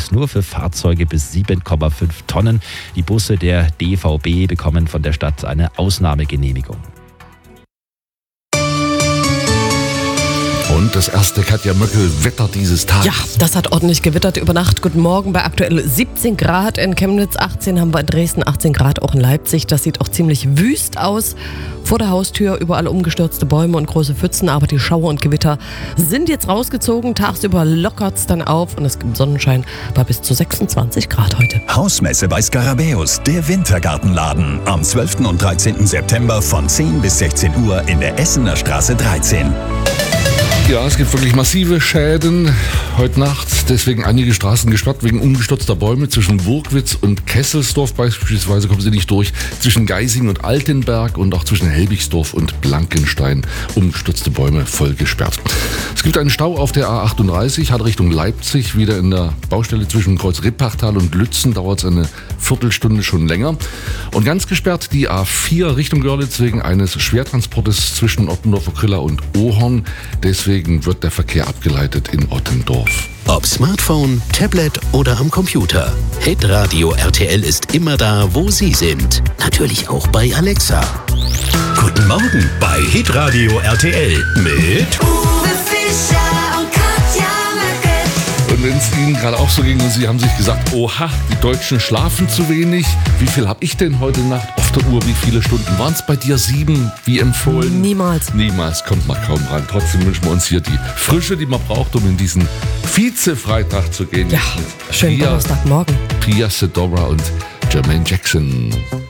allerdings nur für Fahrzeuge bis 7,5 Tonnen. Die Busse der DVB bekommen von der Stadt eine Ausnahmegenehmigung. Und das erste Katja Möckel-Wetter dieses Tages. Ja, das hat ordentlich gewittert über Nacht. Guten Morgen bei aktuell 17 Grad in Chemnitz, 18 haben wir in Dresden, 18 Grad auch in Leipzig. Das sieht auch ziemlich wüst aus. Vor der Haustür überall umgestürzte Bäume und große Pfützen, aber die Schauer und Gewitter sind jetzt rausgezogen. Tagsüber lockert es dann auf und es gibt Sonnenschein bei bis zu 26 Grad heute. Hausmesse bei Skarabäus, der Wintergartenladen. Am 12. und 13. September von 10 bis 16 Uhr in der Essener Straße 13. Ja, es gibt wirklich massive Schäden heute Nacht. Deswegen einige Straßen gesperrt wegen umgestürzter Bäume. Zwischen Burgwitz und Kesselsdorf beispielsweise kommen sie nicht durch. Zwischen Geising und Altenberg und auch zwischen Helbigsdorf und Blankenstein umgestürzte Bäume voll gesperrt. Es gibt einen Stau auf der A38, hat Richtung Leipzig. Wieder in der Baustelle zwischen Kreuz Rippachtal und Lützen dauert es eine Viertelstunde schon länger. Und ganz gesperrt die A4 Richtung Görlitz wegen eines Schwertransportes zwischen Ottendorfer Kriller und Ohorn. Deswegen wird der Verkehr abgeleitet in Ottendorf. Ob Smartphone, Tablet oder am Computer. Hitradio RTL ist immer da, wo Sie sind. Natürlich auch bei Alexa. Guten Morgen bei Hitradio RTL mit Uwe Fischer und Katja Möckel. Und wenn es Ihnen gerade auch so ging und Sie haben sich gesagt, oha, die Deutschen schlafen zu wenig. Wie viel habe ich denn heute Nacht auf der Uhr? Wie viele Stunden waren es bei dir? 7, wie empfohlen? Niemals. Niemals, kommt man kaum ran. Trotzdem wünschen wir uns hier die Frische, die man braucht, um in diesen Vize-Freitag zu gehen. Ja, schönen Donnerstagmorgen. Pia Sedora und Jermaine Jackson.